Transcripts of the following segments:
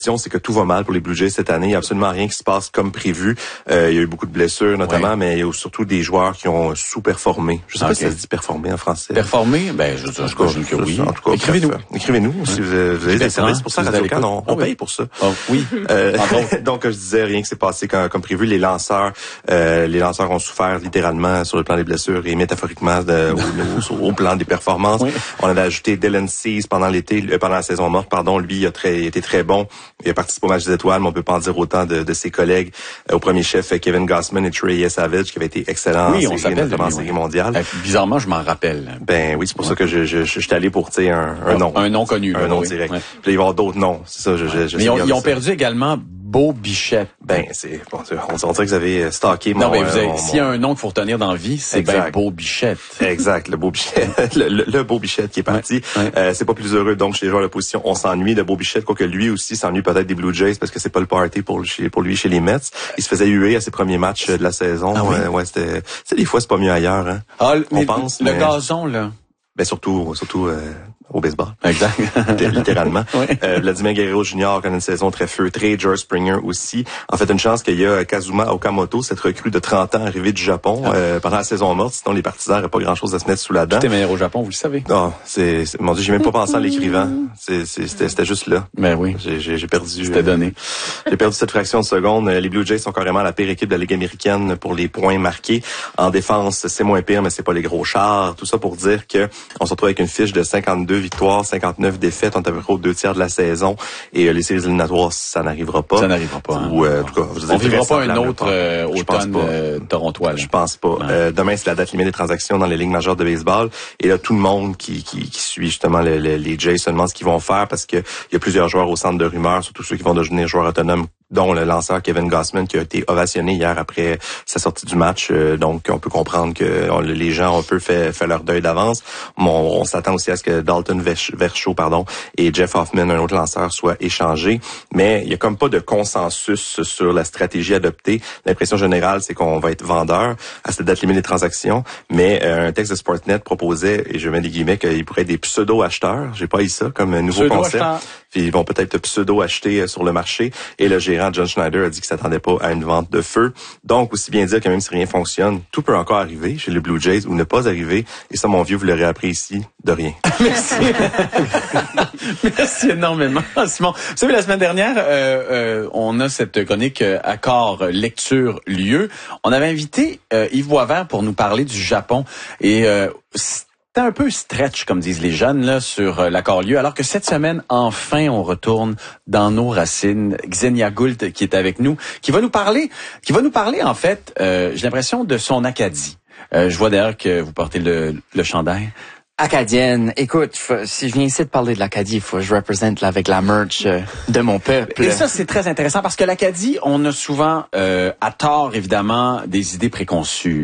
c'est que tout va mal pour les Blue Jays cette année. Il n'y a absolument rien qui se passe comme prévu. Il y a eu beaucoup de blessures notamment, mais il y a surtout des joueurs qui ont sous-performé. Je sais pas si ça se dit performer en français. Performer? Ben, j'imagine que oui. En tout cas, écrivez-nous si vous avez des services pour ça. Radio-Can, on paye pour ça. Oui. Donc, je disais, rien qui s'est passé comme prévu. Les lanceurs ont souffert littéralement sur le plan des blessures et métaphoriquement au plan des performances. Oui. On avait ajouté Dylan Cease pendant la saison morte, Lui, il a été très bon. Il a participé au match des étoiles, mais on peut pas en dire autant de ses collègues. Au premier chef, Kevin Gausman et Trey Savage, qui avait été excellents en série mondiale. Bizarrement, je m'en rappelle. Ben oui, c'est pour ça que je suis allé pour un nom. Un nom connu. Un nom direct. Puis il va y avoir d'autres noms. C'est ça, mais ils ont perdu également Bo Bichette. Ben, c'est, bon, on dirait que vous avez stocké mon... Non, mais s'il y a un nom qu'il faut retenir dans la vie, c'est ben Bo Bichette. Exact, le Bo Bichette. le Bo Bichette qui est parti. Ouais. C'est pas plus heureux, donc, chez les joueurs de position. On s'ennuie de Bo Bichette, quoique lui aussi s'ennuie peut-être des Blue Jays parce que c'est pas le party pour lui chez les Mets. Il se faisait huer à ses premiers matchs de la saison. Ah oui? Ouais, des fois, c'est pas mieux ailleurs, hein. Ah, on pense. Le gazon, là. Ben, surtout, au baseball. Exact. Littéralement. Oui. Vladimir Guerrero Jr. connaît une saison très feutrée. George Springer aussi. En fait, une chance qu'il y a Kazuma Okamoto, cette recrue de 30 ans arrivée du Japon, pendant la saison morte. Sinon, les partisans n'auraient pas grand-chose à se mettre sous la dent. Tout est meilleur au Japon, vous le savez. Non, mon Dieu, j'ai même pas pensé en l'écrivant. C'était juste là. Ben oui. J'ai perdu. C'était donné. J'ai perdu cette fraction de seconde. Les Blue Jays sont carrément la pire équipe de la Ligue américaine pour les points marqués. En défense, c'est moins pire, mais c'est pas les gros chars. Tout ça pour dire que on se retrouve avec une fiche de 52 victoires, 59 défaites, on est à peu près aux 2/3 de la saison. Et les séries éliminatoires, ça n'arrivera pas. Ça n'arrivera pas. Hein. Ou, en tout cas, on vivra pas un autre automne torontois. Je pense pas. Demain, c'est la date limite des transactions dans les ligues majeures de baseball. Et là, tout le monde qui suit justement les Jays se demande ce qu'ils vont faire parce que il y a plusieurs joueurs au centre de rumeurs, surtout ceux qui vont devenir joueurs autonomes, dont le lanceur Kevin Gausman qui a été ovationné hier après sa sortie du match. Donc, on peut comprendre que les gens ont un peu fait leur deuil d'avance. On s'attend aussi à ce que Dalton Varsho, et Jeff Hoffman, un autre lanceur, soient échangés. Mais il y a comme pas de consensus sur la stratégie adoptée. L'impression générale, c'est qu'on va être vendeur à cette date limite des transactions. Mais un texte de Sportsnet proposait, et je mets des guillemets, qu'il pourrait être des pseudo-acheteurs. J'ai pas eu ça comme nouveau concept. Puis ils vont peut-être pseudo-acheter sur le marché. Et le gérant John Schneider a dit qu'il s'attendait pas à une vente de feu. Donc, aussi bien dire que même si rien fonctionne, tout peut encore arriver chez les Blue Jays ou ne pas arriver. Et ça, mon vieux, vous l'aurez appris ici, de rien. Merci. Merci énormément, Simon. Vous savez, la semaine dernière, on a cette chronique Accord Lecture Lieu. On avait invité Yves Boisvert pour nous parler du Japon. Et c'était un peu stretch, comme disent les jeunes, là, sur l'accord lieu. Alors que cette semaine, enfin, on retourne dans nos racines. Xenia Gould, qui est avec nous, qui va nous parler, en fait, j'ai l'impression de son Acadie. Je vois d'ailleurs que vous portez le chandail. Acadienne. Écoute, si je viens ici de parler de l'Acadie, il faut que je représente là avec la merch de mon peuple. Et ça, c'est très intéressant parce que l'Acadie, on a souvent, à tort, évidemment, des idées préconçues.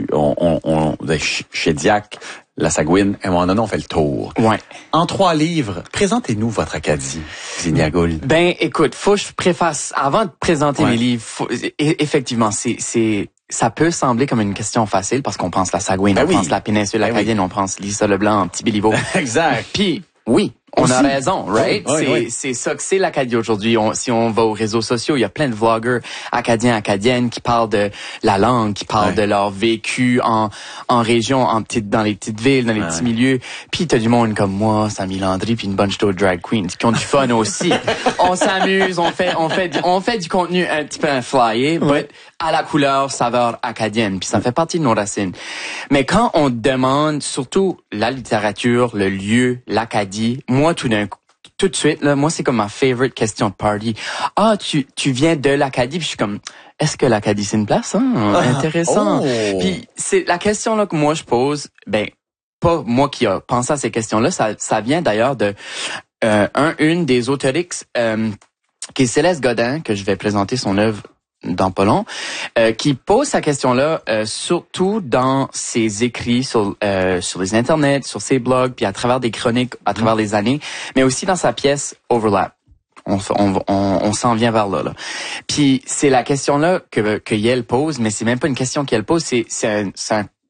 Chez Diac, la Sagouine, et on fait le tour. Ouais. En 3 livres, présentez-nous votre Acadie, Xenia Gould. Ben, écoute, faut que je préface, avant de présenter mes livres, effectivement, ça peut sembler comme une question facile parce qu'on pense la Sagouine, on pense la péninsule acadienne, on pense Lisa Leblanc, Petit Béliveau. Exact. Puis, oui. On a raison, right? Oui. C'est ça que c'est l'Acadie aujourd'hui. Si on va aux réseaux sociaux, il y a plein de vloggers acadiennes qui parlent de la langue, qui parlent de leur vécu en région, dans les petites villes, dans les petits milieux. Puis t'as du monde comme moi, Samy Landry, puis une bunch d'autres drag queens qui ont du fun aussi. On s'amuse, on fait du contenu un petit peu flyé, but à la couleur, saveur acadienne. Puis ça fait partie de nos racines. Mais quand on demande surtout la littérature, le lieu, l'Acadie, moi, tout de suite, là, moi, c'est comme ma favorite question de party. Ah, tu viens de l'Acadie, puis je suis comme, est-ce que l'Acadie, c'est une place, hein? Intéressant. Puis, c'est la question, là, que moi, je pose, ben, pas moi qui a pensé à ces questions-là, ça vient d'ailleurs de, une des auteurix, qui est Céleste Godin, que je vais présenter son œuvre dans pas long, qui pose sa question-là surtout dans ses écrits sur les internets, sur ses blogs, puis à travers des chroniques, à travers les années, mais aussi dans sa pièce Overlap. On s'en vient vers là. Puis c'est la question-là que Yel pose, mais c'est même pas une question qu'elle pose, c'est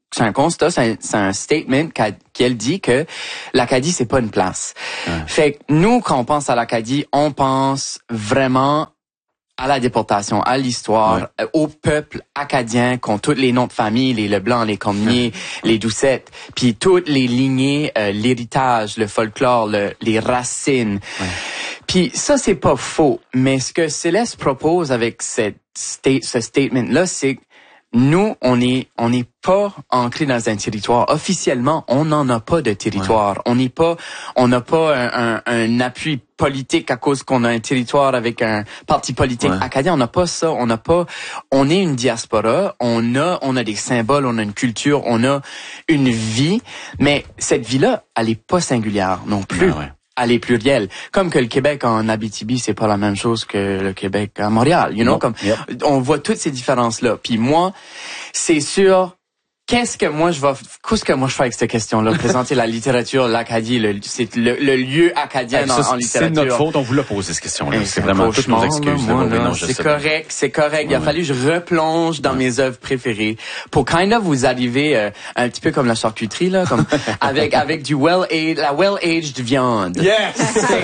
c'est un constat, c'est un statement qu'elle dit que l'Acadie, c'est pas une place. Fait que nous, quand on pense à l'Acadie, on pense vraiment à la déportation, à l'histoire, au peuple acadien, qui ont tous les noms de famille, les Leblanc, les Cormier, les Doucette, puis toutes les lignées, l'héritage, le folklore, les racines. Puis ça, c'est pas faux, mais ce que Céleste propose avec ce statement-là, c'est nous, on n'est pas ancré dans un territoire. Officiellement, on n'en a pas de territoire. On n'a pas un appui politique à cause qu'on a un territoire avec un parti politique acadien. On n'a pas ça. On est une diaspora. On a des symboles. On a une culture. On a une vie. Mais cette vie-là, elle est pas singulière non plus. Elle est plurielle. Comme que le Québec en Abitibi, c'est pas la même chose que le Québec à Montréal. On voit toutes ces différences-là. Puis moi, c'est sûr, qu'est-ce que moi je fais avec cette question-là? Présenter la littérature, l'Acadie, c'est le lieu acadien en littérature. C'est notre faute, on vous l'a posé cette question-là. C'est vraiment toutes nos excuses. C'est correct. Il a fallu que je replonge dans mes œuvres préférées pour kind of vous arriver un petit peu comme la charcuterie, là, comme avec la well-aged viande. Yes!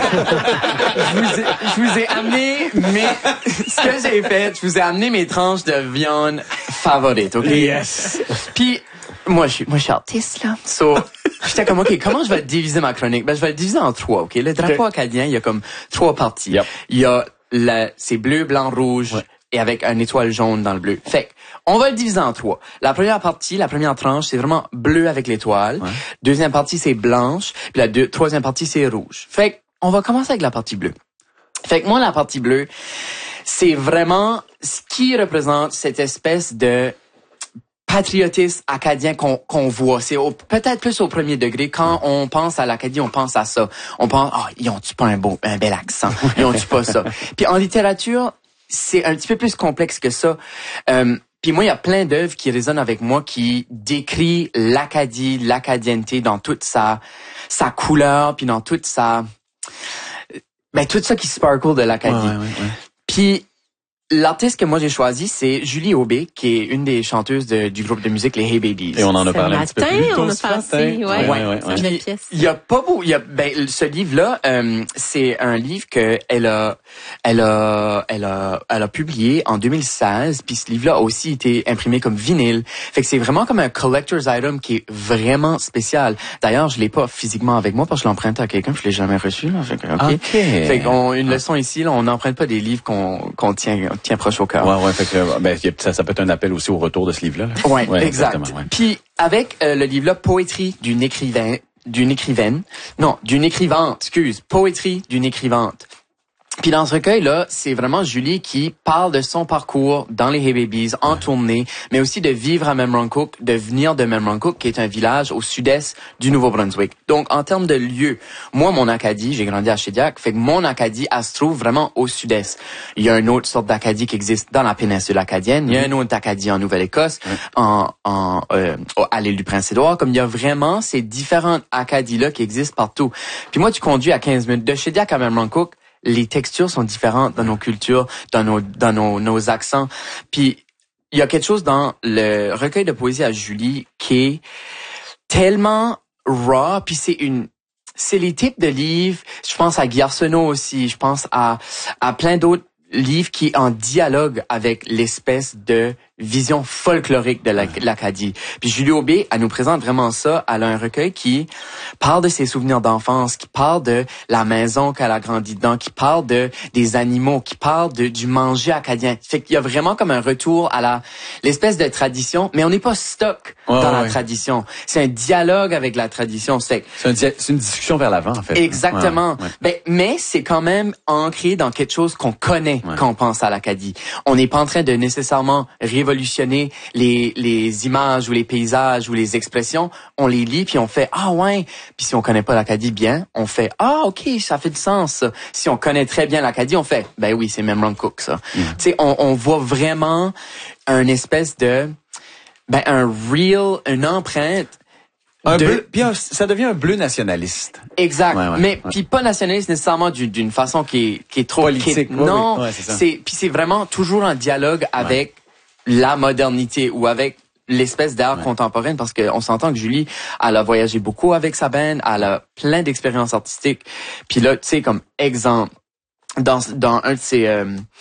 Je vous ai amené ce que j'ai fait, je vous ai amené mes tranches de viande favorites, OK? Yes! Puis moi je suis artiste là. So j'étais comme OK, comment je vais diviser ma chronique? Ben je vais le diviser en 3, OK? Le drapeau acadien, il y a comme 3 parties. Il y a c'est bleu, blanc, rouge et avec une étoile jaune dans le bleu. Fait on va le diviser en 3. La première partie, la première tranche, c'est vraiment bleu avec l'étoile. Deuxième partie, c'est blanche, puis la troisième partie, c'est rouge. Fait on va commencer avec la partie bleue. Fait que moi la partie bleue, c'est vraiment ce qui représente cette espèce de patriotisme acadien qu'on voit. C'est peut-être plus au premier degré. Quand on pense à l'Acadie, on pense à ça. On pense, ils ont-tu pas un bel accent? Ils ont-tu pas ça? Puis en littérature, c'est un petit peu plus complexe que ça. Puis moi, il y a plein d'œuvres qui résonnent avec moi, qui décrit l'Acadie, l'acadienneté dans toute sa couleur, puis dans toute tout ça qui sparkle de l'Acadie. Puis l'artiste que moi j'ai choisi, c'est Julie Aubé, qui est une des chanteuses du groupe de musique les Hey Babies. Et on en a parlé un petit peu plus tôt. On a passé, une pièce. Il y a pas beaucoup, ce livre-là, c'est un livre que elle a publié en 2016, puis ce livre-là a aussi été imprimé comme vinyle. Fait que c'est vraiment comme un collector's item qui est vraiment spécial. D'ailleurs, je l'ai pas physiquement avec moi parce que je l'emprunte à quelqu'un, je l'ai jamais reçu là. Fait que Fait qu'on une leçon ici là, on n'emprunte pas des livres qu'on tient proche au cœur. Fait que ça peut être un appel aussi au retour de ce livre-là. Ouais, exact. Puis avec le livre-là, Poétrie d'une écrivaine, Poétrie d'une écrivante. Puis dans ce recueil-là, c'est vraiment Julie qui parle de son parcours dans les Hey Babies, en tournée, mais aussi de vivre à Memramcook, de venir de Memramcook, qui est un village au sud-est du Nouveau-Brunswick. Donc, en termes de lieu, moi, mon Acadie, j'ai grandi à Shediac, fait que mon Acadie, elle se trouve vraiment au sud-est. Il y a une autre sorte d'Acadie qui existe dans la péninsule acadienne, il y a une autre Acadie en Nouvelle-Écosse, à l'île du Prince-Édouard, comme il y a vraiment ces différentes Acadies-là qui existent partout. Puis moi, tu conduis à 15 minutes de Shediac à Memramcook, les textures sont différentes dans nos cultures, dans nos accents. Puis il y a quelque chose dans le recueil de poésie à Julie qui est tellement raw, puis c'est les types de livres, je pense à Guy Arsenault aussi, je pense à plein d'autres livre qui est en dialogue avec l'espèce de vision folklorique de l'Acadie. Puis Julie Aubé, elle nous présente vraiment ça. Elle a un recueil qui parle de ses souvenirs d'enfance, qui parle de la maison qu'elle a grandi dedans, qui parle des animaux, qui parle du manger acadien. Fait qu'il y a vraiment comme un retour à l'espèce de tradition, mais on n'est pas stock dans la tradition. C'est un dialogue avec la tradition. C'est une discussion vers l'avant, en fait. Exactement. Mais c'est quand même ancré dans quelque chose qu'on connaît quand on pense à l'Acadie. On n'est pas en train de nécessairement révolutionner les images ou les paysages ou les expressions. On les lit puis on fait puis si on connaît pas l'Acadie bien, on fait OK, ça fait du sens. Si on connaît très bien l'Acadie, on fait oui, c'est Memramcook ça. Tu sais, on voit vraiment un espèce de une empreinte. Ça devient un bleu nationaliste. Exact. Mais puis pas nationaliste nécessairement d'une façon qui est trop politique. Non, c'est vraiment toujours en dialogue avec la modernité ou avec l'espèce d'art contemporaine, parce qu'on s'entend que Julie, elle a voyagé beaucoup avec sa band, elle a plein d'expériences artistiques. Puis là, tu sais, comme exemple, dans un de